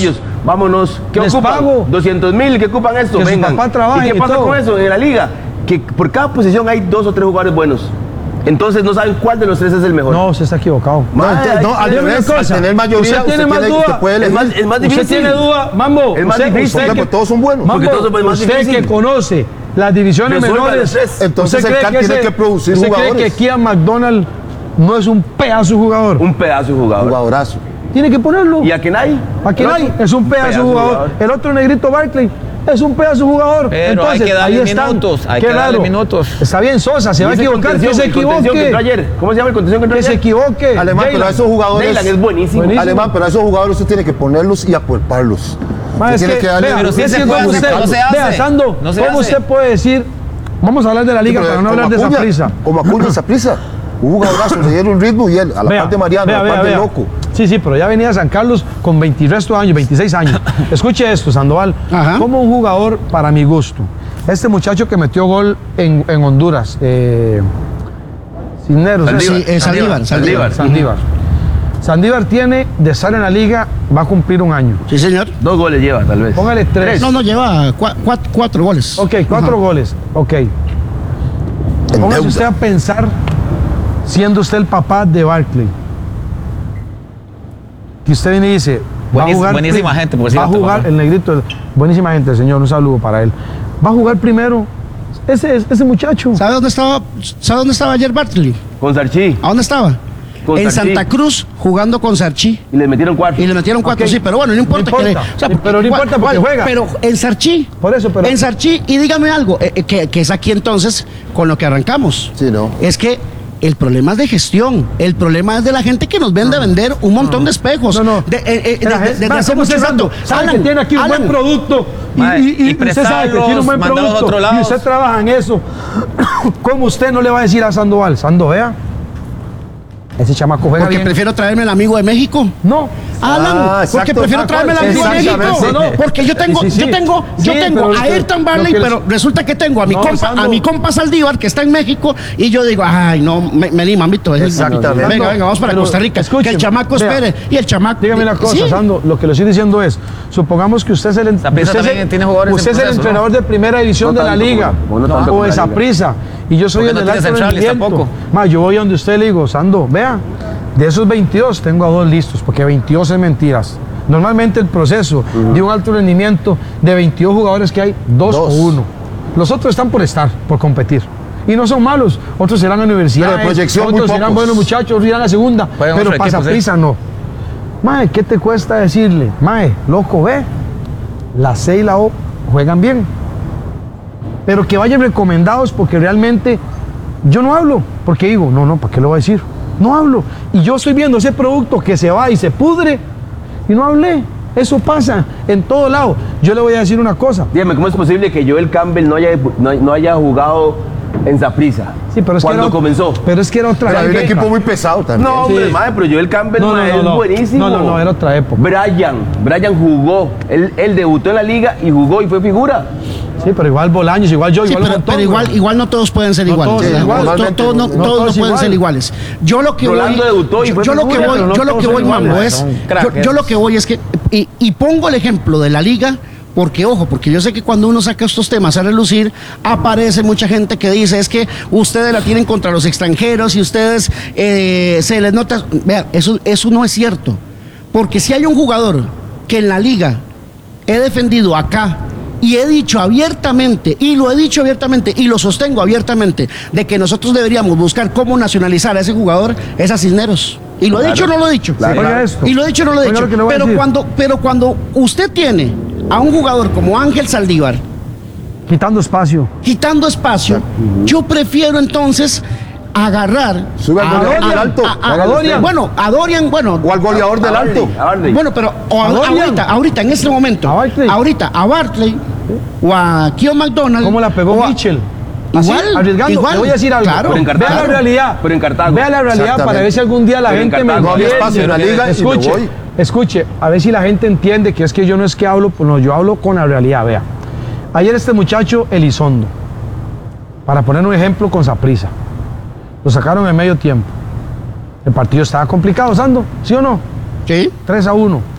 ellos, vámonos. ¿Qué Les ocupan? pago. 200,000, ¿qué ocupan esto? Que su Vengan. papá trabaje ¿Y qué y pasa todo. con eso en la liga? Que por cada posición hay 2 o 3 jugadores buenos. Entonces no saben cuál de los 3 es el mejor. No, usted está equivocado. No, al dígame revés, una al cosa. tener mayoría, Usted tiene más usted duda. puede elegir. Es más difícil. Usted tiene duda, Mambo. Es más usted, difícil. usted Porque todos son buenos. Mambo, Porque todos son más usted difícil. que conoce las divisiones Resuelva menores, los 3. Entonces ¿usted el cree CAR tiene que producir ¿usted jugadores. cree que Kian McDonald no es un pedazo de jugador? Un pedazo de jugador. Jugadorazo. Tiene que ponerlo. ¿Y a Kenai? Aquí no hay, es un pedazo de jugador. El otro negrito Barkley es un pedazo de jugador. Pero entonces, hay que darle ahí están. minutos, hay Qué que darle raro. minutos. Está bien, Sosa, se va a equivocar, que se equivoque. ¿Cómo se llama el contención que entró Que se ayer? equivoque. Alemán, pero a esos jugadores. Dylan es buenísimo. Buenísimo. Alemán, pero a esos jugadores usted tiene que ponerlos y apuerparlos. Ma, Usted es tiene que darle. vea, pero sí es se que puede como hacer, usted- no se hace. Vea, Sando, No se ¿cómo hace. usted puede decir? Vamos a hablar de la liga para no hablar de Saprissa. Como Acuña Saprissa. Un jugadorazo, le dieron ritmo y él, a la Vea, par de Mariano, vea, a la par vea, de vea. Loco. Sí, sí, pero ya venía a San Carlos con 20 y resto de años, 26 años. Escuche esto, Sandoval. Ajá. Como un jugador, para mi gusto, este muchacho que metió gol en Honduras, Cisneros. Saldívar. Saldívar tiene de estar en la liga, va a cumplir un año. Sí, señor. 2 goles lleva, tal vez. Póngale 3. No, lleva 4 goles. Ok, 4 goles. Ok. Póngase deuda. usted a pensar, siendo usted el papá de Barkley, que usted viene y dice, va a jugar, Buenísima gente, por va a cierto, jugar papá. el negrito, buenísima gente, señor, un saludo para él. Va a jugar primero ese muchacho. ¿Sabe dónde estaba ayer Bartley? Con Sarchi. ¿A dónde estaba? Con En Sarchi. Santa Cruz, jugando con Sarchi. Y le metieron 4. Y le metieron 4, Ok. sí, pero bueno, no importa. No que importa. o sea, Pero no importa porque juega. Pero en Sarchi. Por eso, pero- En Sarchi, y dígame algo, que es aquí entonces con lo que arrancamos. Sí, no. Es que el problema es de gestión. El problema es de la gente que nos vende a vender un montón de espejos. No, no. Desde Ma, hace ¿cómo mucho usted rato. sabe que tiene aquí un buen producto? Ma, y usted sabe que tiene un buen prestarlos, mandarlos a producto. otro lado. Y usted trabaja en eso. ¿Cómo usted no le va a decir a Sandoval? Sando, vea. Ese chamaco juega Porque bien. prefiero traerme el amigo de México. No. Alan, exacto. porque prefiero traerme el amigo de México. Exactamente. Porque yo tengo, Sí, sí, sí. yo tengo Sí, pero a Ayrton Barley, lo que- pero resulta que tengo a mi No, compa, Sando. a mi compa Saldívar, que está en México, y yo digo, ay, no, me mamito. Exactamente. Venga, vamos para Pero, Costa Rica. escúcheme, que el chamaco vea, espere. Y el chamaco. Dígame una cosa, Sí. Sando, lo que le estoy diciendo es, supongamos que usted es el, Saprissa usted es también el- tiene jugadores usted en es el proceso, entrenador de primera división No de la tanto liga, como- no tanto como o de la liga. Saprissa, y yo soy Porque el no del tiene alto centrales rendimiento. tampoco. Ma, yo voy a donde usted le digo, Sando, vea, de esos 22 tengo a 2 listos, porque 22 es mentiras. Normalmente el proceso de un alto rendimiento, de 22 jugadores que hay, 2 o 1. Los otros están por estar, por competir. Y no son malos. Otros irán a universidad, Pero de proyección muy otros irán pocos. buenos muchachos, otros irán a segunda. Juegan Pero otro pasa equipo, sí. prisa no. Mae, ¿qué te cuesta decirle? Mae, loco, ve, la C y la O juegan bien. Pero que vayan recomendados porque realmente yo no hablo. Porque digo, no, ¿para qué lo voy a decir? No hablo. Y yo estoy viendo ese producto que se va y se pudre y no hablé. Eso pasa en todo lado. Yo le voy a decir una cosa. Dígame, ¿cómo es posible que Joel Campbell no haya jugado en Saprissa? Sí, pero es que cuando era- comenzó. Pero es que era otra Pero hay un época. equipo muy pesado también. No, hombre, Sí. madre, pero Joel Campbell No, madre, es buenísimo. No, era otra época. Brian jugó. Él debutó en la liga y jugó y fue figura. Sí, pero igual Bolaños, igual yo, Sí, igual un pero, montón, pero güey. igual no todos pueden ser No iguales. todos Sí, igual. Normalmente todos no no pueden todos ser igual. iguales. Yo lo que Rolando voy, debutó y fue yo lo que figura, voy, pero no yo lo todos que son voy, Mambo, iguales, es, son yo lo que voy es que, y pongo el ejemplo de la liga, porque ojo, porque yo sé que cuando uno saca estos temas a relucir, aparece mucha gente que dice, es que ustedes la tienen contra los extranjeros y ustedes se les nota. Vean, eso no es cierto. Porque si hay un jugador que en la liga he defendido acá, y he dicho abiertamente, y lo he dicho abiertamente, y lo sostengo abiertamente, de que nosotros deberíamos buscar cómo nacionalizar a ese jugador, es a Cisneros. Y lo he dicho o no lo he dicho. Claro. Oiga esto. Y lo he dicho o no lo he Oiga dicho. lo que le voy a decir. Pero cuando usted tiene a un jugador como Ángel Saldívar, Quitando espacio. quitando espacio, yo prefiero entonces agarrar Sube al goleador Dorian, del alto. a Dorian. Bueno, a Dorian, bueno, O al goleador del alto. A Barley. bueno, pero ¿A Dorian? ahorita, en este momento, ¿A Barkley? ahorita a Barkley o a Keon McDonald. ¿Cómo la pegó o a- Mitchell? Así, Igual, arriesgando. igual. Le voy a decir algo. Claro, Pero en Cartago. Vea la realidad. Pero en Cartago. Vea la realidad para Exactamente. ver si algún día la Pero en gente me Cartago. No había entiende. espacio en la liga y me Escuche, voy. escuche, a ver si la gente entiende que es que yo no es que hablo, pues no, yo hablo con la realidad. Vea, ayer este muchacho Elizondo, para poner un ejemplo con Saprissa, lo sacaron en medio tiempo. El partido estaba complicado, Sando, ¿sí o no? Sí. 3-1.